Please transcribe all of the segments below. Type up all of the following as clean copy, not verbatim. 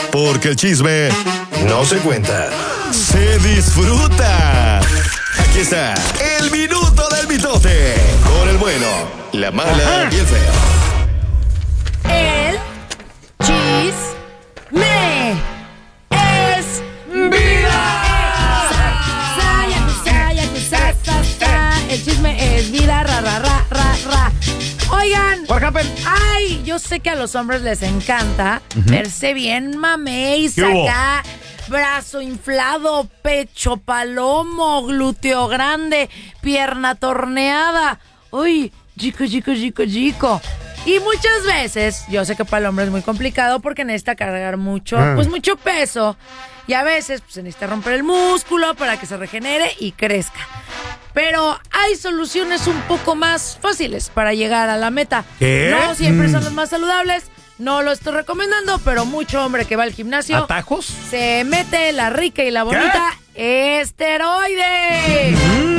Porque el chisme no se cuenta, se disfruta. Aquí está el minuto del mitote. Con el bueno, la mala y el feo. El chisme es vida. El chisme es vida, ra, ra, ra, ra, ra. Oigan, ay, yo sé que a los hombres les encanta verse bien mameis acá, brazo inflado, pecho palomo, glúteo grande, pierna torneada. Uy, chico. Y muchas veces, yo sé que para el hombre es muy complicado porque necesita cargar mucho peso. Y a veces se necesita romper el músculo para que se regenere y crezca. Pero hay soluciones un poco más fáciles para llegar a la meta. ¿Qué? No siempre son las más saludables. No lo estoy recomendando, pero mucho hombre que va al gimnasio ¿atajos? se mete la rica y la bonita esteroide.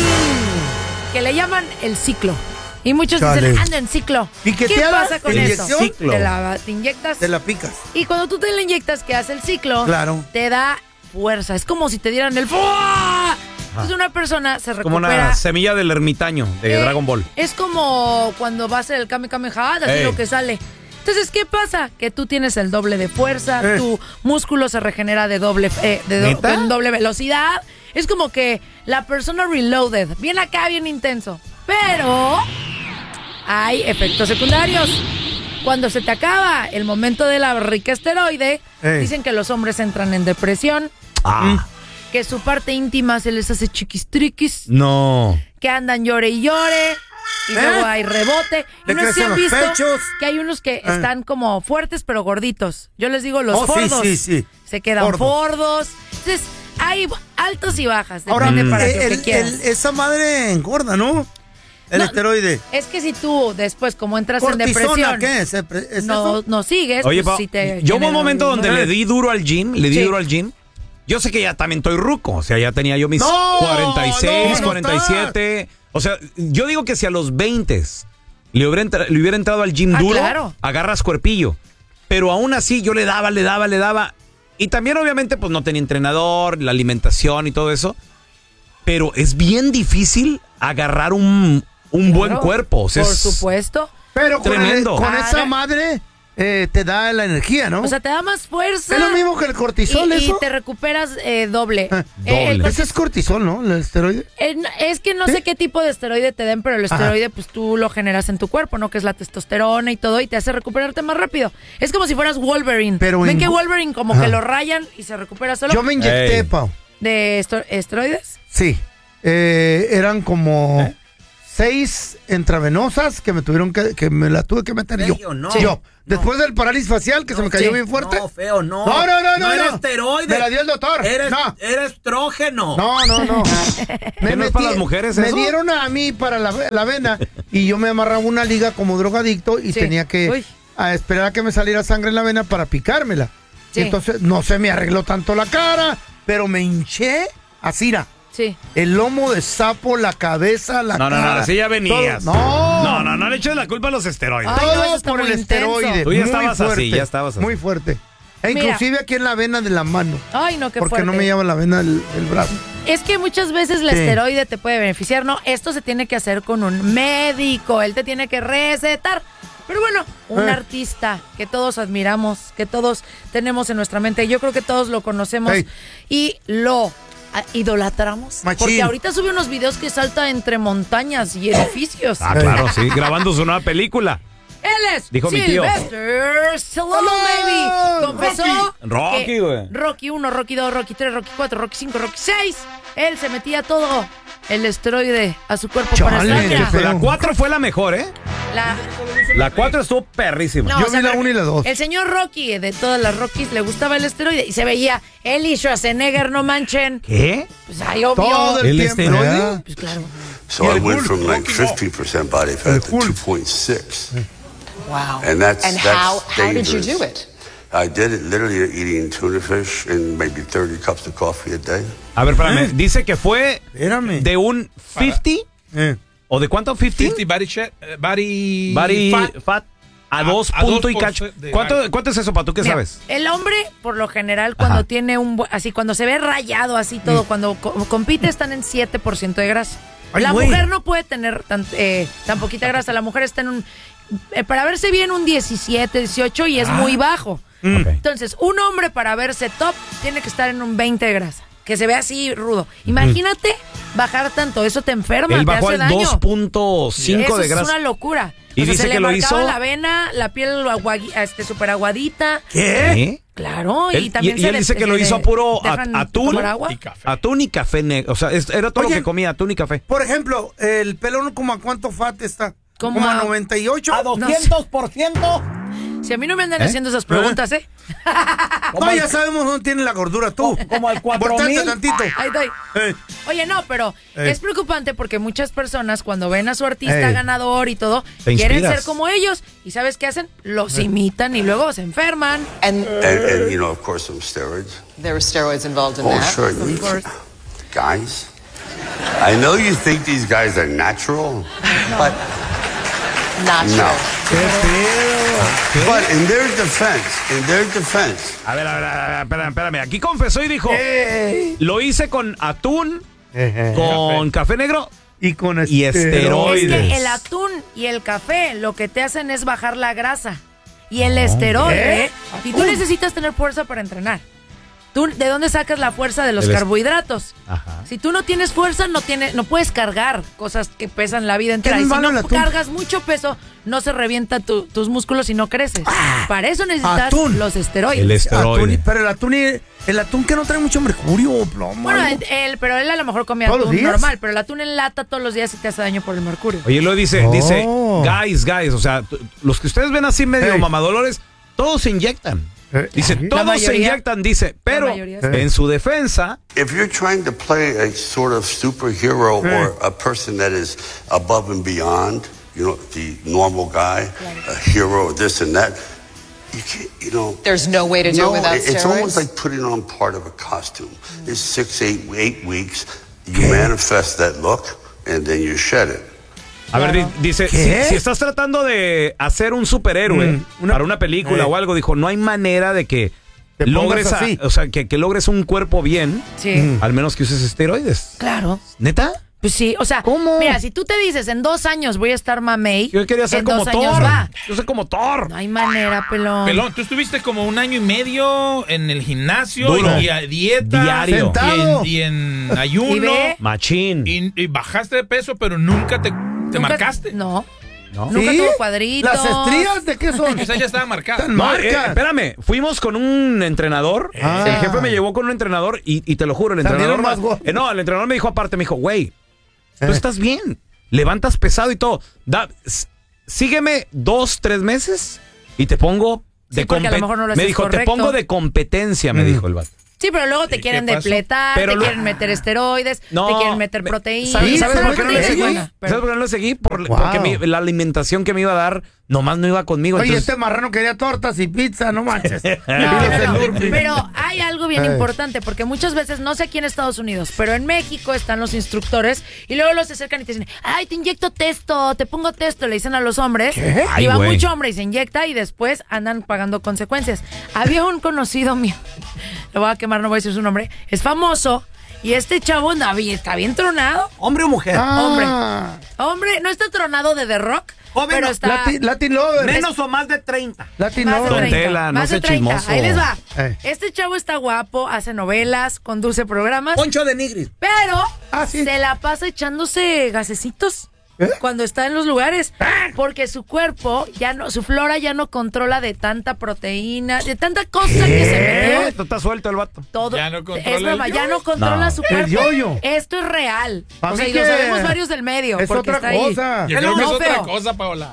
Que le llaman el ciclo. Y muchos dicen, anda en ciclo. ¿Y qué pasa con eso? Ciclo. Te inyectas. Te la picas. Y cuando tú te la inyectas, que hace el ciclo, Claro. te da fuerza. Es como si te dieran el ¡fua! Entonces una persona se recupera. Como una semilla del ermitaño de Dragon Ball. Es como cuando va a hacer el Kamehameha, así lo que sale. Entonces, ¿qué pasa? Que tú tienes el doble de fuerza, tu músculo se regenera de doble con doble velocidad. Es como que la persona reloaded, bien acá, bien intenso. Pero hay efectos secundarios. Cuando se te acaba el momento de la rica esteroide, dicen que los hombres entran en depresión. Que su parte íntima se les hace chiquistriquis. No. Que andan llore y llore. Y luego hay rebote. Y no sé si han visto que hay unos que están como fuertes pero gorditos. Yo les digo los fordos. Sí. Se quedan fordos. Entonces, hay altos y bajas. Depende para lo que quieras. Esa madre engorda, ¿no? El esteroide. Es que si tú después, como entras en depresión, ¿qué es? no sigues. Oye, pues, yo hubo un momento donde le di duro al gym. Yo sé que ya también estoy ruco. O sea, ya tenía yo mis 46, 47. O sea, yo digo que si a los 20 le hubiera entrado al gym duro, claro, agarras cuerpillo. Pero aún así yo le daba. Y también obviamente pues no tenía entrenador, la alimentación y todo eso. Pero es bien difícil agarrar un buen cuerpo. O sea, por supuesto. Pero tremendo. Con esa madre te da la energía, ¿no? O sea, te da más fuerza. Es lo mismo que el cortisol, y eso. te recuperas doble. Ese es cortisol, ¿no? El esteroide. Es que no sé qué tipo de esteroide te den, pero el esteroide pues tú lo generas en tu cuerpo, ¿no? Que es la testosterona y todo, y te hace recuperarte más rápido. Es como si fueras Wolverine. ¿Ven que Wolverine como que lo rayan y se recupera solo? Yo me inyecté, Pau. ¿De esteroides? Sí. Eran como 6 intravenosas que me tuvieron que me la tuve que meter yo. No. Yo. Después del parálisis facial que se me cayó bien fuerte. No, feo, no. No era esteroide. Me la dio el doctor. Era estrógeno. No. ¿Qué no es para las mujeres eso? Me dieron a mí para la vena y yo me amarraba una liga como drogadicto y tenía que esperar a que me saliera sangre en la vena para picármela. Sí. Entonces no se me arregló tanto la cara, pero me hinché así. Sí. El lomo de sapo, la cabeza, la cara. No, así ya venías. Todo. No le eches la culpa a los esteroides. Todo por el esteroide. Tú ya estabas así, Muy fuerte. Inclusive aquí en la vena de la mano. Ay, no, qué porque fuerte. no me llama la vena del brazo. Es que muchas veces el esteroide te puede beneficiar, ¿no? Esto se tiene que hacer con un médico. Él te tiene que recetar. Pero bueno, un artista que todos admiramos, que todos tenemos en nuestra mente. Yo creo que todos lo conocemos y lo idolatramos. Machín. Porque ahorita sube unos videos que salta entre montañas y edificios. Claro, sí, grabando su nueva película. Él es Dijo mi tío. Sylvester Stallone, baby. Confesó Rocky, güey. Rocky 1, Rocky 2, Rocky 3, Rocky 4, Rocky 5, Rocky 6. Él se metía todo el esteroide a su cuerpo para estar. La 4 fue la mejor, ¿eh? La 4 estuvo perrísima. No, yo vi la 1 y la 2. El señor Rocky, de todas las Rockies, le gustaba el esteroide y se veía él y Schwarzenegger, no manchen. ¿Qué? Pues ahí obvio. Todo ¿El esteroide? Pues claro. So I went from like 50% body fat to 2.6. Wow. And that's how did dangerous. you do it? I did it literally eating tuna fish and maybe 30 cups of coffee a day. A ver, espérame. Dice que fue de un 50. ¿O de cuánto? 50 body fat. A 2 puntos y cacho. ¿Cuánto es eso, Pato? ¿Qué sabes? El hombre, por lo general, cuando tiene así, cuando se ve rayado así todo, cuando compite, están en 7% de grasa. La mujer no puede tener tan poquita grasa. La mujer está en un... para verse bien, un 17, 18 y es muy bajo. Okay. Entonces, un hombre para verse top tiene que estar en un 20 de grasa. Que se ve así rudo. Imagínate bajar tanto. Eso te enferma, Él bajó te hace al daño. 2.5 de grasa. Eso es una locura. Y dice que lo hizo... la vena, la piel súper aguadita. ¿Qué? Claro, y también él dice que lo hizo a puro atún y café. Atún y café negro. O sea, era todo lo que comía, atún y café. Por ejemplo, el pelón, ¿como a cuánto fat está? ¿Como a 98? ¿A 200%? Si a mí no me andan haciendo esas preguntas, No, ya sabemos dónde tiene la gordura tú. Como al 4,000. tantito. Ahí estoy. Oye, no, pero es preocupante porque muchas personas cuando ven a su artista ganador y todo, quieren ser como ellos. ¿Y sabes qué hacen? Los imitan y luego se enferman. And you know, of course, some steroids. There were steroids involved in Oh, that. sure. Of course. Guys, I know you think these guys are natural, but Not no. true. But in their defense. A ver, espérame. Aquí confesó y dijo, lo hice con atún, con café negro y con esteroides. Es que el atún y el café lo que te hacen es bajar la grasa. Y el esteroide, y tú necesitas tener fuerza para entrenar. ¿Tú de dónde sacas la fuerza? De los carbohidratos. Ajá. Si tú no tienes fuerza, no puedes cargar cosas que pesan la vida entera. Y si no cargas mucho peso, no se revienta tus músculos y no creces. Para eso necesitas los esteroides. El esteroide. Pero el atún que no trae mucho mercurio o plomo. Bueno, pero él a lo mejor comía atún normal, pero el atún en lata todos los días sí te hace daño por el mercurio. Oye, lo dice, guys, o sea, los que ustedes ven así medio mamadolores, todos se inyectan. Dice, todos se inyectan, dice, pero en su defensa... If you're trying to play a sort of superhero or a person that is above and beyond, you know, the normal guy, a hero, this and that, you can't, you know... There's no way to do it without steroids? It's almost like putting on part of a costume. It's 6, 8 weeks, you manifest that look, and then you shed it. A ver, dice, si estás tratando de hacer un superhéroe para una película o algo, dijo, no hay manera de que logres que logres un cuerpo bien, al menos que uses esteroides. Claro. ¿Neta? Pues sí, o sea, ¿cómo? Mira, si tú te dices, en 2 años voy a estar mamey, yo quería ser como Thor. Yo soy como Thor. No hay manera, pelón. Pelón, tú estuviste como 1 año y medio en el gimnasio y a dieta. Diario. Y en ayuno. Machín. Y bajaste de peso, pero nunca te marcaste. No. Nunca tuvo cuadritos. ¿Las estrías de qué son? Esa ya estaba marcada. Espérame, fuimos con un entrenador. El jefe me llevó con un entrenador y te lo juro, el entrenador el entrenador me dijo aparte, me dijo, güey, tú estás bien, levantas pesado y todo. Sígueme 2, 3 meses y te pongo de competencia. Me dijo, te pongo de competencia, me dijo el vato. Sí, pero luego te quieren depletar, te quieren meter esteroides, te quieren meter proteínas. ¿Sabes por qué no le seguí? ¿Sabes por qué no le seguí? Porque la alimentación que me iba a dar nomás no iba conmigo. Oye, este marrano quería tortas y pizza, no manches. Pero hay algo bien importante, porque muchas veces, no sé aquí en Estados Unidos, pero en México están los instructores y luego los acercan y te dicen, ay, te inyecto testo, te pongo testo, le dicen a los hombres. ¿Qué? Y va mucho hombre y se inyecta y después andan pagando consecuencias. Había un conocido mío, lo voy a quemar, no voy a decir su nombre, es famoso. Y este chavo está bien tronado. ¿Hombre o mujer? Hombre, no está tronado de The Rock. Joven, pero está... Latin Lover. Menos o más de 30. Latin Lover. Don Tela, no sé chismoso. Ahí les va. Este chavo está guapo, hace novelas, conduce programas. Poncho de Nigris. Pero se la pasa echándose gasecitos. Cuando está en los lugares, porque su cuerpo su flora ya no controla de tanta proteína, de tanta cosa que se metió. Esto está suelto el vato. Todo ya no controla, es broma, ya no controla su cuerpo. El yo-yo. Esto es real. O sea, y lo sabemos varios del medio. Es porque otra está cosa. Yo creo que es otra cosa, Paola.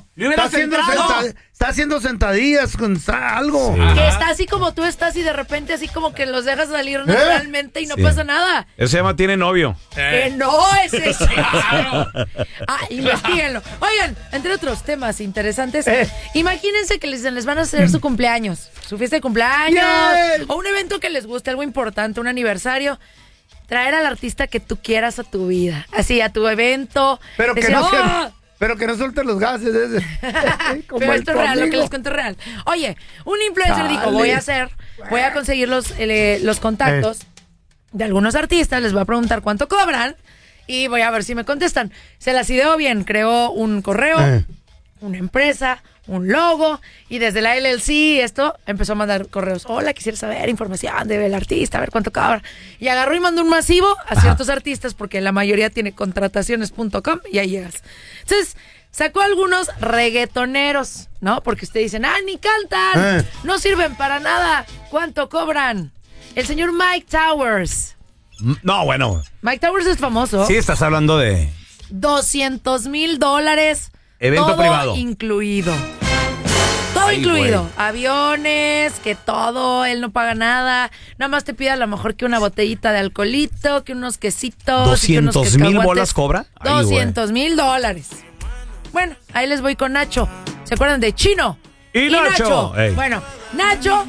Está haciendo sentadillas con algo. Sí. Que está así como tú estás y de repente así como que los dejas salir naturalmente y no pasa nada. Eso se llama tiene novio. Que no es eso. Investíguenlo. Oigan, entre otros temas interesantes, imagínense que les van a hacer su cumpleaños, su fiesta de cumpleaños, o un evento que les guste, algo importante, un aniversario. Traer al artista que tú quieras a tu vida, así a tu evento. Pero decir, que no sea... Pero que no suelte los gases. Pero esto es real, lo que les cuento es real. Oye, un influencer dijo, voy a conseguir los contactos de algunos artistas, les voy a preguntar cuánto cobran y voy a ver si me contestan. Se las ideó bien, creó un correo, una empresa, un logo, y desde la LLC empezó a mandar correos. Hola, quisiera saber información del artista, a ver cuánto cobra. Y agarró y mandó un masivo a ciertos artistas, porque la mayoría tiene contrataciones.com y ahí llegas. Entonces, sacó algunos reggaetoneros, ¿no? Porque ustedes dicen, ni cantan, no sirven para nada. ¿Cuánto cobran? El señor Mike Towers. No, bueno. Mike Towers es famoso. Sí, estás hablando de... $200,000. Evento todo privado. Incluido. Todo incluido. Güey. Aviones, que todo, él no paga nada. Nada más te pide a lo mejor que una botellita de alcoholito, que unos quesitos. ¿$200,000 bolas cobra? $200,000. Bueno, ahí les voy con Nacho. ¿Se acuerdan de Chino? Y Nacho. Bueno, Nacho,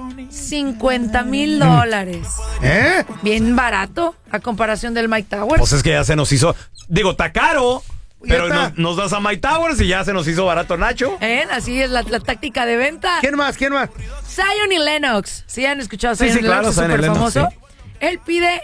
$50,000. Bien barato a comparación del Mike Towers. Pues es que ya se nos hizo... Digo, está caro... Pero nos das a Mike Towers y ya se nos hizo barato Nacho. Así es la táctica de venta. ¿Quién más? Zion y Lennox. ¿Sí han escuchado a Zion y claro, Lennox? Es súper famoso. Sí. Él pide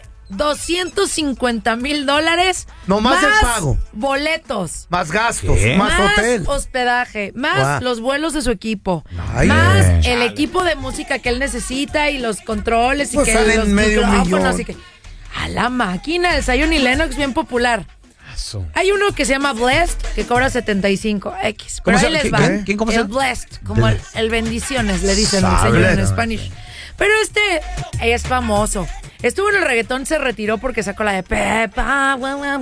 $250,000. Nomás el pago. Boletos. Más gastos. ¿Qué? Más hotel. Hospedaje. Más los vuelos de su equipo. Ay, más el equipo de música que él necesita y los controles. Pues y que salen los medio micrófonos. millón. Y que, a la máquina, el Zion y Lennox bien popular. Hay uno que se llama Blessed, que cobra $75,000. Pero ahí les va. ¿Quién cómo se llama? El Blessed, como el bendiciones, le dicen el señor en Spanish. Pero es famoso. Estuvo en el reggaetón, se retiró porque sacó la de Pepa.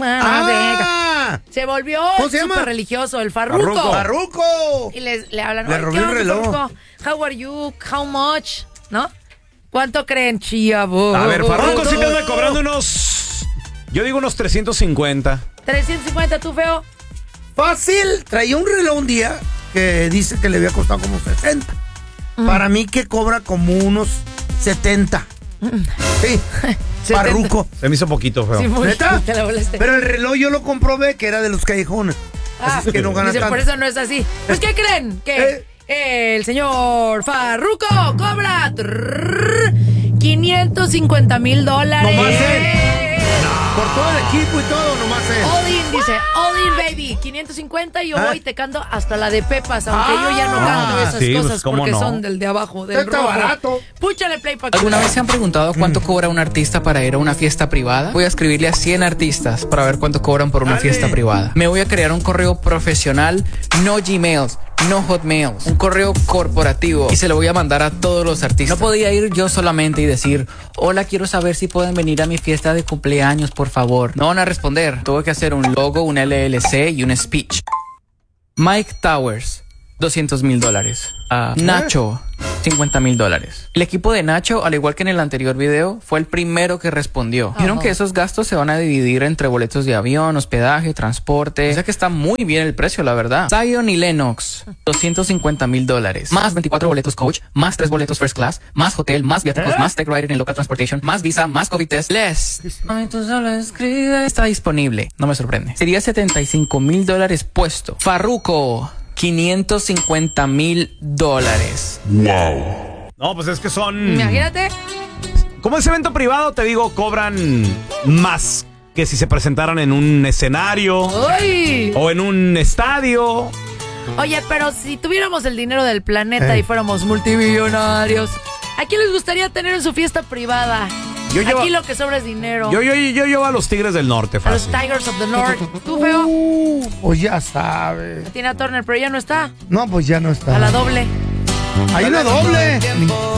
Se volvió súper religioso, el Farruko. Y le hablan, le robé el reloj. How are you? How much? ¿No? ¿Cuánto creen, Chiavo? A ver, Farruko sí te anda cobrando unos... Yo digo unos 350. 350, ¿tú, feo? Fácil. Traía un reloj un día que dice que le había costado como 60. Para mí que cobra como unos 70. Sí. Farruko. Se me hizo poquito, feo. Sí, ¿neta? Te la volaste. Pero el reloj yo lo comprobé que era de los callejones. Así es que no gana tanto. Por eso no es así. Pues, ¿qué creen? Que el señor Farruko cobra $550,000. Nomás él. Por todo el equipo y todo, nomás él. All in, dice, all in, baby. 550 y yo voy te canto hasta la de Pepas, aunque yo ya no canto esas cosas pues, porque no. son del de abajo, del Está rojo. barato. Púchale play para ¿Alguna vez se han preguntado cuánto cobra un artista para ir a una fiesta privada? Voy a escribirle a 100 artistas para ver cuánto cobran por una fiesta privada. Me voy a crear un correo profesional, no Gmails, no Hotmails, un correo corporativo y se lo voy a mandar a todos los artistas. No podía ir yo solamente y decir, hola, quiero saber si pueden venir a mi fiesta de cumpleaños, por favor. No van a responder. Tuve que hacer un logo, un LLC y un speech. Mike Towers, $200,000. Nacho, $50,000. El equipo de Nacho, al igual que en el anterior video, fue el primero que respondió. Dijeron que esos gastos se van a dividir entre boletos de avión, hospedaje, transporte. O sea que está muy bien el precio, la verdad. Zion y Lennox, $250,000. Más 24 boletos coach, más 3 boletos first class, más hotel, más viáticos, más tech rider en local transportation, más visa, más COVID test. Ay, tú solo escribes. Está disponible. No me sorprende. Sería $75,000 puesto. Farruko, $550,000. Wow. No, pues es que son... Imagínate. Como es evento privado, te digo, cobran más que si se presentaran en un escenario. ¡Uy! O en un estadio. Oye, pero si tuviéramos el dinero del planeta y fuéramos multimillonarios, ¿a quién les gustaría tener en su fiesta privada? Aquí lo que sobra es dinero. Yo llevo a los Tigres del Norte, fácil. A los Tigers of the North. ¿Tú, feo? Pues ya sabes. A Tina Turner, pero ya no está. No, pues ya no está. A la doble. Hay una doble.